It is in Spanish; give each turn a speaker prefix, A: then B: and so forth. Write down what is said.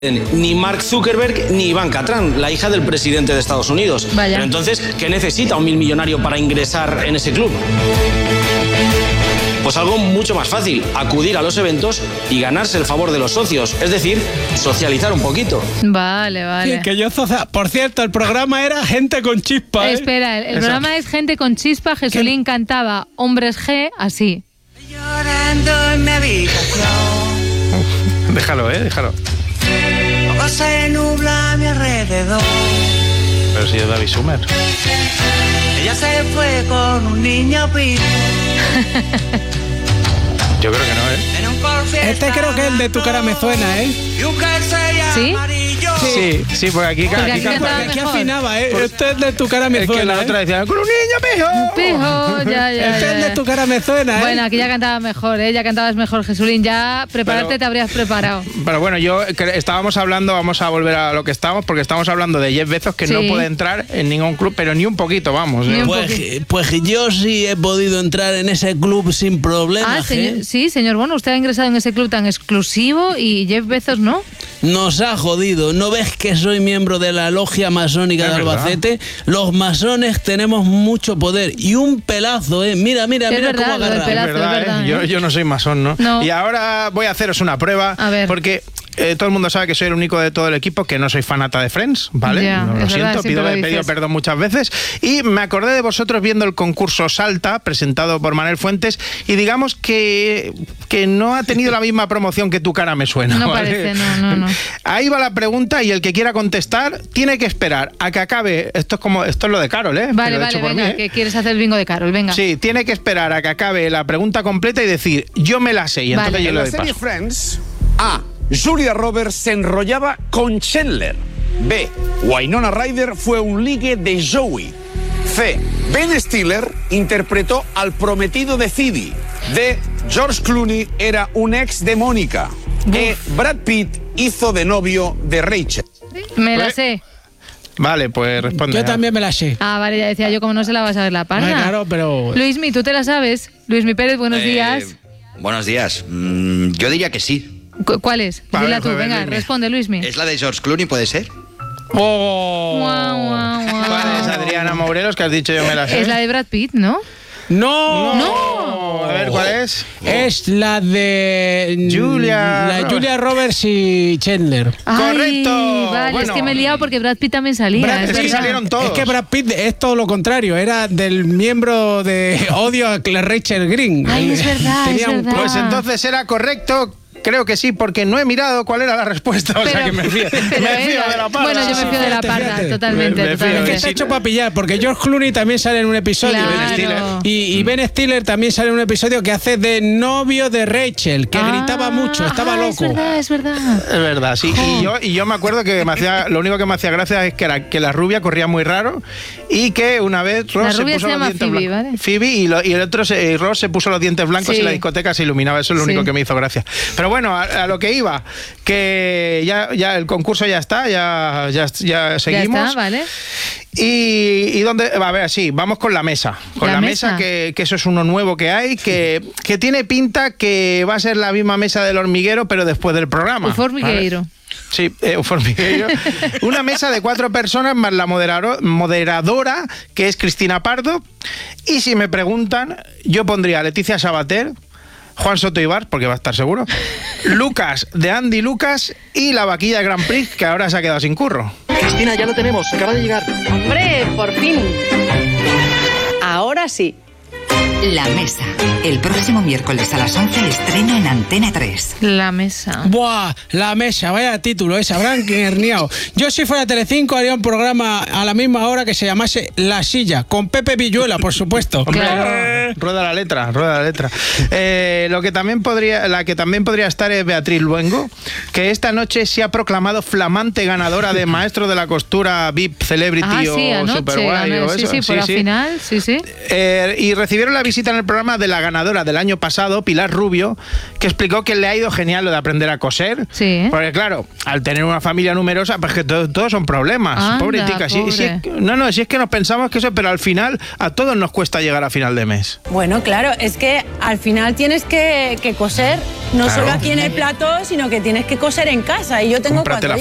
A: ni Mark Zuckerberg ni Ivanka Trump, la hija del presidente de Estados Unidos.
B: Vaya.
A: Pero entonces, ¿qué necesita un millonario para ingresar en ese club? Pues algo mucho más fácil, acudir a los eventos y ganarse el favor de los socios, es decir, socializar un poquito.
B: Vale.
C: Que yo, por cierto, el programa era Gente con Chispa.
B: Espera, el programa es Gente con Chispa. Jesulín cantaba Hombres G así.
D: Llorando en mi habitación.
E: Déjalo, déjalo.
D: Todo se nubla a mi alrededor.
E: Pero si es David Sumer.
D: Ella se fue con un niño pico.
E: Yo creo que no,
D: En un Corfiesta.
C: Este creo que es el de Tu cara me suena,
D: Y un jersey
B: ¿Sí?
D: amarillo.
E: Sí, porque aquí
B: Porque aquí
E: canta.
B: cantaba
C: Aquí
B: mejor.
C: afinaba, Este es de Tu cara me
E: Es
C: suena.
E: que la otra decía, con un niño pijo.
B: Pijo, ya.
C: Este es de Tu cara me suena,
B: Bueno, aquí ya cantaba mejor, ya cantabas mejor, Jesulín. Ya prepararte
E: Pero-
B: te habrías preparado.
E: Pero bueno, estábamos hablando, vamos a volver a lo que estábamos, porque estamos hablando de Jeff Bezos, que
B: Sí.
E: no puede entrar en ningún club, pero ni un poquito, vamos.
B: Ni un
F: Pues yo sí he podido entrar en ese club sin problemas.
B: Sí, señor Bono, usted ha ingresado en ese club tan exclusivo y Jeff Bezos no.
F: Nos ha jodido. ¿No ves que soy miembro de la logia masónica
E: Es
F: de
E: verdad.
F: Albacete? Los masones tenemos mucho poder y un pelazo, Mira
B: verdad,
F: cómo
B: lo del
F: agarra.
B: pelazo.
E: Es verdad,
B: es verdad,
E: Yo no soy masón, ¿no?
B: No.
E: Y ahora voy a haceros una prueba,
B: A ver.
E: porque todo el mundo sabe que soy el único de todo el equipo que no soy fanata de Friends, ¿vale?
B: Ya,
E: No,
B: es
E: lo
B: verdad,
E: siento,
B: siempre lo
E: he pedido
B: dices.
E: perdón muchas veces. Y me acordé de vosotros viendo el concurso Salta, presentado por Manuel Fuentes, y digamos que no ha tenido la misma promoción que Tu cara me suena.
B: No
E: ¿vale?
B: parece, no.
E: Ahí va la pregunta y el que quiera contestar tiene que esperar a que acabe. Esto es lo de Carol, ¿eh?
B: Vale,
E: Que lo he hecho por
B: venga,
E: mí, ¿eh?
B: que quieres hacer el bingo de Carol, venga.
E: Sí, tiene que esperar a que acabe la pregunta completa y decir, yo me la sé, y entonces
B: Vale.
E: yo
G: En
E: le
G: la
E: doy
G: serie
E: paso.
G: Friends, A. Julia Roberts se enrollaba con Chandler. B. Winona Ryder fue un ligue de Joey. C. Ben Stiller interpretó al prometido de Phoebe. D. George Clooney era un ex de Mónica. E. Brad Pitt hizo de novio de Rachel.
B: Me la sé.
E: Vale, pues responde.
C: Yo también me la sé.
B: Ah, vale, ya decía yo, como no se la vas a ver la parda.
C: Claro, pero...
B: Luismi, ¿tú te la sabes? Luismi Pérez, buenos días.
H: Buenos días. Yo diría que sí.
B: ¿Cuál es?
E: A ver,
B: Dila tú,
E: joder,
B: venga,
E: Luismi.
B: responde, Luismi.
H: ¿Es la de George Clooney, puede ser?
E: ¡Oh!
B: Guau, guau, guau.
E: ¿Cuál es, Adriana Morelos, que has dicho yo me la sé?
B: Es la de Brad Pitt, ¿no?
C: ¡No!
E: A ver, ¿cuál es?
C: Es la de...
E: Julia
C: La de
E: Roberts.
C: Julia Roberts y Chandler.
E: ¡Correcto!
B: Ay, vale,
E: Bueno.
B: es que me he liado porque Brad Pitt también salía.
C: Brad-
B: es
E: es que
B: verdad.
E: salieron todos.
C: Es que Brad Pitt es todo lo contrario. Era del miembro de odio a Rachel Green.
B: Ay, es verdad,
C: Tenía
B: es
C: un-
B: verdad.
E: Pues entonces era correcto. Creo que sí, porque no he mirado cuál era la respuesta. O sea que me fío,
B: pero
E: me fío
B: era-
E: de la parda.
B: Bueno, yo me fío de la
C: Fíjate,
B: parda,
C: fíjate.
B: totalmente.
E: Me fío,
B: totalmente.
E: que
C: Está hecho para pillar, porque George Clooney también sale en un episodio.
B: Claro.
C: Ben Stiller. Y Ben Stiller también sale en un episodio que hace de novio de Rachel, que gritaba mucho, estaba loco.
B: Es verdad.
E: Es verdad, sí. Y yo me acuerdo que lo único que me hacía gracia es que la rubia corría muy raro y que una vez Ross
B: La
E: se
B: rubia
E: puso
B: se
E: los
B: llama
E: dientes
B: Phoebe,
E: blancos.
B: ¿vale?
E: Phoebe y el otro, Ross se puso los dientes blancos
B: Sí.
E: y la discoteca se iluminaba. Eso es lo
B: Sí.
E: único que me hizo gracia. Pero bueno, a lo que iba, que ya el concurso ya está, ya seguimos.
B: Ya está, ¿vale?
E: Y dónde, a ver, sí, vamos con la mesa. Con
B: La
E: la mesa,
B: mesa.
E: que eso es uno nuevo que hay, que tiene pinta que va a ser la misma mesa del hormiguero, pero después del programa.
B: O Formigueiro.
E: Sí, Formigueiro. Una mesa de 4 personas más la moderadora, que es Cristina Pardo. Y si me preguntan, yo pondría a Leticia Sabater, Juan Soto Ibar, porque va a estar seguro, Lucas de Andy Lucas y la vaquilla de Grand Prix, que ahora se ha quedado sin curro.
I: Cristina, ya lo tenemos, acaba de llegar.
J: Hombre, por fin. Ahora sí.
K: La Mesa. El próximo miércoles a las 11 estreno en Antena 3.
B: La mesa.
C: Buah, la mesa, vaya título, habrán herniado. Yo si fuera Telecinco haría un programa a la misma hora que se llamase La Silla, con Pepe Villuela, por supuesto.
E: Hombre,
B: Claro.
E: rueda la letra. La que también podría estar es Beatriz Luengo, que esta noche se ha proclamado flamante ganadora de Maestro de la Costura VIP Celebrity
B: Ah, sí,
E: o
B: anoche.
E: Superguay
B: ganó,
E: o
B: sí,
E: eso.
B: sí, por la final, sí.
E: Y recibieron la visita en el programa de la ganadora del año pasado, Pilar Rubio, que explicó que le ha ido genial lo de aprender a coser.
B: Sí.
E: Porque claro, al tener una familia numerosa, pues que todos son problemas.
B: Anda,
E: Pobre tica. Si es que nos pensamos que eso, pero al final a todos nos cuesta llegar a final de mes.
J: Bueno, claro, es que al final tienes que coser, no
E: Claro.
J: solo aquí en el plató, sino que tienes que coser en casa. Y yo tengo
E: Cómprate
J: 4